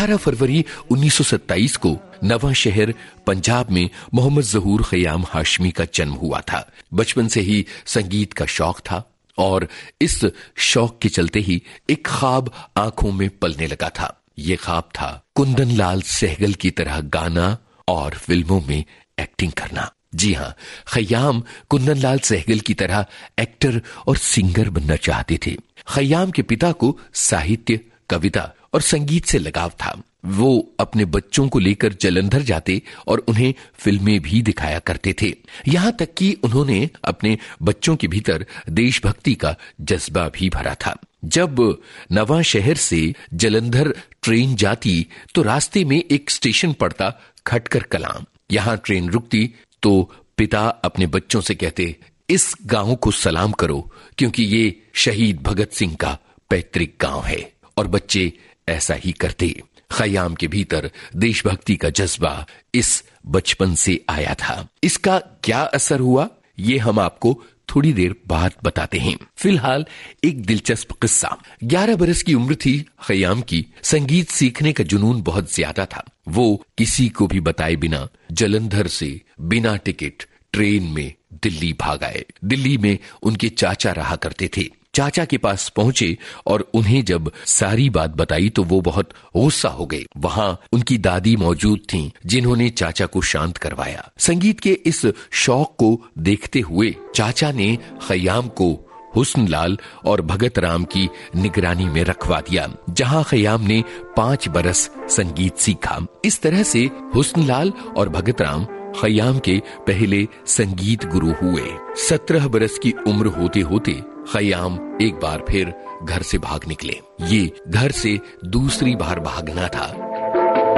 18 फरवरी 1927 को नवा शहर पंजाब में मोहम्मद ज़हूर ख़याम हाशमी का जन्म हुआ था। बचपन से ही संगीत का शौक था और इस शौक के चलते ही एक ख्वाब आंखों में पलने लगा था। ये ख्वाब था कुंदन लाल सहगल की तरह गाना और फिल्मों में एक्टिंग करना। जी हाँ, ख़याम कुंदन लाल सहगल की तरह एक्टर और सिंगर बनना चाहते थे। ख़याम के पिता को साहित्य, कविता और संगीत से लगाव था। वो अपने बच्चों को लेकर जालंधर जाते और उन्हें फिल्में भी दिखाया करते थे। यहां तक कि उन्होंने अपने बच्चों के भीतर देशभक्ति का जज्बा भी भरा था। जब नवा शहर से जालंधर ट्रेन जाती तो रास्ते में एक स्टेशन पड़ता खटकर कलां। यहां ट्रेन रुकती तो पिता अपने बच्चों से कहते, इस गांव को सलाम करो क्योंकि ये शहीद भगत सिंह का पैतृक गांव है। और बच्चे ऐसा ही करते। ख़याम के भीतर देशभक्ति का जज्बा इस बचपन से आया था। इसका क्या असर हुआ, ये हम आपको थोड़ी देर बाद बताते हैं। फिलहाल एक दिलचस्प किस्सा। 11 बरस की उम्र थी ख़याम की। संगीत सीखने का जुनून बहुत ज्यादा था। वो किसी को भी बताए बिना जालंधर से बिना टिकट ट्रेन में दिल्ली भाग आए। दिल्ली में उनके चाचा रहा करते थे। चाचा के पास पहुंचे और उन्हें जब सारी बात बताई तो वो बहुत गुस्सा हो गए। वहां उनकी दादी मौजूद थीं, जिन्होंने चाचा को शांत करवाया। संगीत के इस शौक को देखते हुए चाचा ने ख़याम को हुस्नलाल और भगत राम की निगरानी में रखवा दिया, जहां ख़याम ने 5 बरस संगीत सीखा। इस तरह से हुस्नलाल और भगत राम ख़याम के पहले संगीत गुरु हुए। 17 बरस की उम्र होते होते ख़याम एक बार फिर घर से भाग निकले। ये घर से दूसरी बार भागना था।